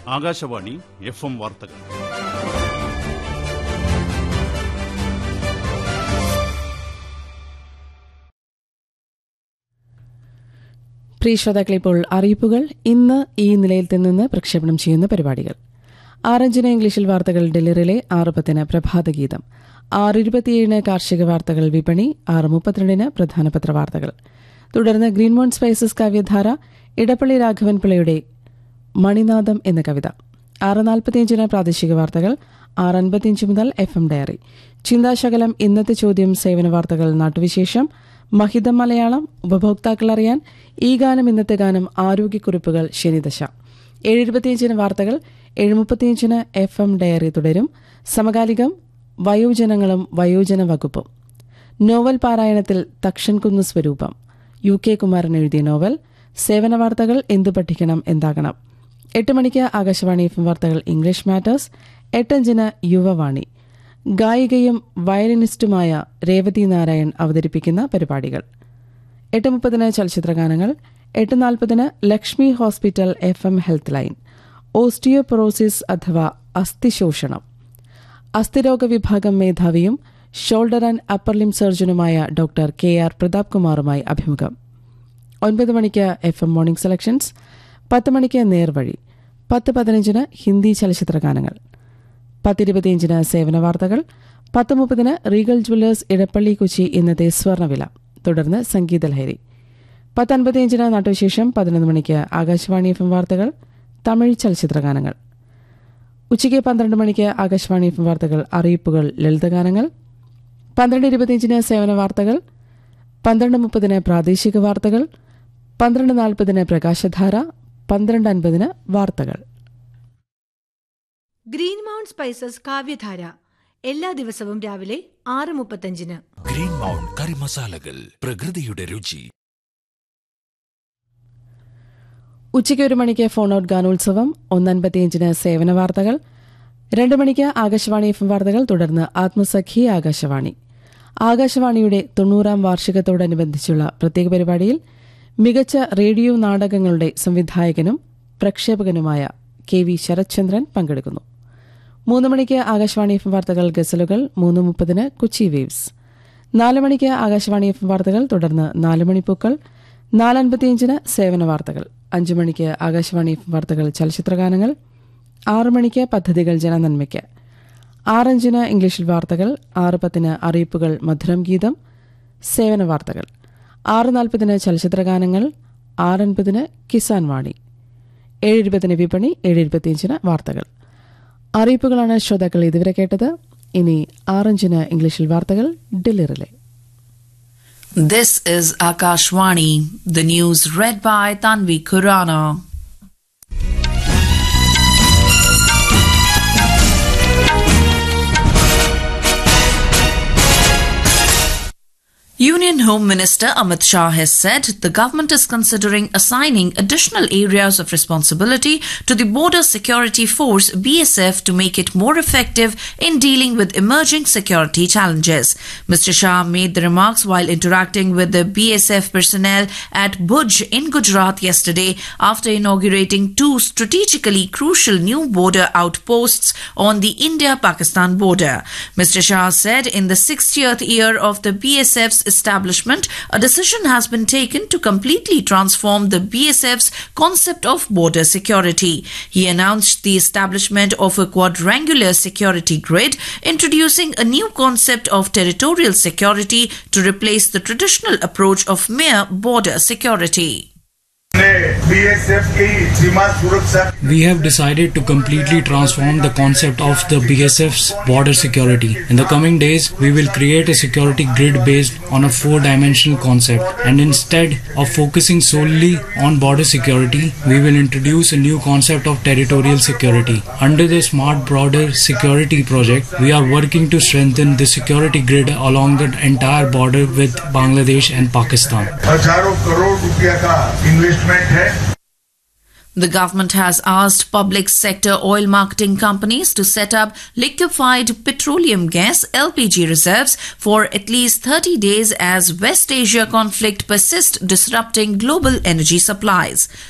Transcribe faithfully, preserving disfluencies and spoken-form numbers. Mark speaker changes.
Speaker 1: Akashvani F M വാർത്തകൾ.
Speaker 2: പ്രിയ ശ്രോതാക്കളെ, ഇപ്പോൾ അറിയിപ്പുകൾ. ഇന്ന് ഈ നിലയത്തിൽ നിന്ന് പ്രക്ഷേപണം ചെയ്യുന്ന പരിപാടികൾ: ആറഞ്ചിന് ഇംഗ്ലീഷിൽ വാർത്തകൾ ഡൽഹിയിലെ ആറ് പത്തിന് പ്രഭാതഗീതം, ആറ് ഇരുപത്തിയേഴിന് കാർഷിക വാർത്തകൾ വിപണി, ആറ് മുപ്പത്തിരണ്ടിന് പ്രധാന പത്രവാർത്തകൾ. തുടർന്ന് ഗ്രീൻമോൺ സ്പൈസസ് കാവ്യധാര, ഇടപ്പള്ളി രാഘവൻ പിള്ളയുടെ മണിനാദം എന്ന കവിത. ആറ് നാൽപ്പത്തിയഞ്ചിന് പ്രാദേശിക വാർത്തകൾ, ആറ് അൻപത്തിയഞ്ച് മുതൽ എഫ് എം ഡയറി, ചിന്താശകലം, ഇന്നത്തെ ചോദ്യം, സേവന വാർത്തകൾ, നാട്ടുവിശേഷം, മഹിതം മലയാളം, ഉപഭോക്താക്കൾ അറിയാൻ, ഈ ഗാനം ഇന്നത്തെ ഗാനം, ആരോഗ്യക്കുറിപ്പുകൾ, ശനിദശ. ഏഴ് ഇരുപത്തിയഞ്ചിന് വാർത്തകൾ, ഏഴ് മുപ്പത്തിയഞ്ചിന് എഫ് എം ഡയറി തുടരും. സമകാലികം, വയോജനങ്ങളും വയോജന വകുപ്പും, നോവൽ പാരായണത്തിൽ തക്ഷൻകുന്ന് സ്വരൂപം, യു കെ കുമാരൻ എഴുതിയ നോവൽ, സേവന വാർത്തകൾ, എന്തു പഠിക്കണം എന്താകണം. എട്ട് മണിക്ക് ആകാശവാണി എഫ് എം വാർത്തകൾ ഇംഗ്ലീഷ് മാറ്റേഴ്സ്. എട്ടഞ്ചിന് യുവവാണി, ഗായികയും വയലിനിസ്റ്റുമായ രേവതി നാരായൺ അവതരിപ്പിക്കുന്ന പരിപാടികൾ. എട്ട് മുപ്പതിന് ചലച്ചിത്രഗാനങ്ങൾ. എട്ട് നാൽപ്പതിന് Lakshmi hospital F M health line, osteoporosis അഥവാ അസ്ഥിശോഷണം, അസ്ഥിരോഗ വിഭാഗം മേധാവിയും shoulder and upper ലിം സർജനുമായ doctor K R Pratap കുമാറുമായി അഭിമുഖം. ഒൻപത് മണിക്ക് എഫ് എം മോർണിംഗ് സെലക്ഷൻസ്. പത്ത് മണിക്ക് നേർവഴി. പത്ത് പതിനഞ്ചിന് ഹിന്ദി ചലച്ചിത്രഗാനങ്ങൾ. പത്തിരുപത്തിയഞ്ചിന് സേവന വാർത്തകൾ. പത്ത് മുപ്പതിന് റീഗൽ ജ്വല്ലേഴ്സ് ഇടപ്പള്ളി കൊച്ചി ഇന്നത്തെ സ്വർണ്ണവില. തുടർന്ന് സംഗീതലഹരി. പത്തൻപത്തിയഞ്ചിന് നാട്ടുവിശേഷം. പതിനൊന്ന് മണിക്ക് ആകാശവാണി എഫ് എം വാർത്തകൾ തമിഴ് ചലച്ചിത്രഗാനങ്ങൾ. ഉച്ചയ്ക്ക് പന്ത്രണ്ട് മണിക്ക് ആകാശവാണി എഫ് എം വാർത്തകൾ അറിയിപ്പുകൾ ലളിതഗാനങ്ങൾ. പന്ത്രണ്ട് ഇരുപത്തിയഞ്ചിന് സേവന വാർത്തകൾ. പന്ത്രണ്ട് മുപ്പതിന് പ്രാദേശിക വാർത്തകൾ. പന്ത്രണ്ട് നാൽപ്പതിന് പ്രകാശധാര. പന്ത്രണ്ട് അൻപതിന് വാർത്തകൾ.
Speaker 3: ഗ്രീൻ മൗണ്ട് സ്പൈസസ് കാവ്യധാര എല്ലാ ദിവസവും രാവിലെ ആറ് മുപ്പത്തഞ്ചിന്.
Speaker 4: ഗ്രീൻ മൗണ്ട് കറി മസാലകൾ, പ്രകൃതിയുടെ രുചി.
Speaker 2: ഉച്ചയ്ക്ക് ഒരു മണിക്ക് ഫോൺ ഔട്ട് ഗാനോത്സവം. ഒന്നൻപത്തിയഞ്ചിന് സേവന വാർത്തകൾ. രണ്ട് മണിക്ക് ആകാശവാണി എഫ് എം വാർത്തകൾ. തുടർന്ന് ആത്മസഖി ആകാശവാണി. ആകാശവാണിയുടെ തൊണ്ണൂറാം വാർഷികത്തോടനുബന്ധിച്ചുള്ള പ്രത്യേക പരിപാടിയിൽ മികച്ച റേഡിയോ നാടകങ്ങളുടെ സംവിധായകനും പ്രക്ഷേപകനുമായ കെ വി ശരത്ചന്ദ്രൻ പങ്കെടുക്കുന്നു. മൂന്ന് മണിക്ക് ആകാശവാണി എഫ് എം വാർത്തകൾ ഗസലുകൾ. മൂന്ന് മുപ്പതിന് കൊച്ചി വേവ്സ്. നാല് മണിക്ക് ആകാശവാണി എഫ് എം വാർത്തകൾ. തുടർന്ന് നാല് മണിപ്പൂക്കൾ. നാലൻപത്തിയഞ്ചിന് സേവന വാർത്തകൾ. അഞ്ചു മണിക്ക് ആകാശവാണി എഫ് എം വാർത്തകൾ ചലച്ചിത്രഗാനങ്ങൾ. ആറ് മണിക്ക് പദ്ധതികൾ ജനനന്മയ്ക്ക്. ആറഞ്ചിന് ഇംഗ്ലീഷിൽ വാർത്തകൾ. ആറ് പത്തിന് അറിയിപ്പുകൾ മധുരം ഗീതം, സേവന വാർത്തകൾ. ആറ് നാൽപ്പതിന് ചലച്ചിത്രഗാനങ്ങൾ. ആറൻപതിന് കിസാൻ വാണി. ഏഴ് ഇരുപതിന് വിപണി. ഏഴ് ഇരുപത്തിയഞ്ചിന് വാർത്തകൾ. അറിയിപ്പുകളാണ് ശ്രോതാക്കൾ ഇതുവരെ കേട്ടത്. ഇനി ആറഞ്ചിന് ഇംഗ്ലീഷിൽ വാർത്തകൾ ഡൽഹിയിലെ.
Speaker 5: This is Akashvani. The news read by Tanvi Khurana. Union Home Minister Amit Shah has said the government is considering assigning additional areas of responsibility to the Border Security Force B S F to make it more effective in dealing with emerging security challenges. Mister Shah made the remarks while interacting with the B S F personnel at Bhuj in Gujarat yesterday after inaugurating two strategically crucial new border outposts on the India-Pakistan border. Mister Shah said in the sixtieth year of the B S F's establishment, a decision has been taken to completely transform the B S F's concept of border security. He announced the establishment of a quadrangular security grid, introducing a new concept of territorial security to replace the traditional approach of mere border security.
Speaker 6: We have decided to completely transform the concept of the B S F's border security. In the coming days, we will create a security grid based on a four-dimensional concept, and instead of focusing solely on border security, we will introduce a new concept of territorial security. Under the Smart Border Security project, we are working to strengthen the security grid along the entire border with Bangladesh and Pakistan.
Speaker 5: The government has asked public sector oil marketing companies to set up liquefied petroleum gas L P G reserves for at least thirty days as West Asia conflict persists, disrupting global energy supplies.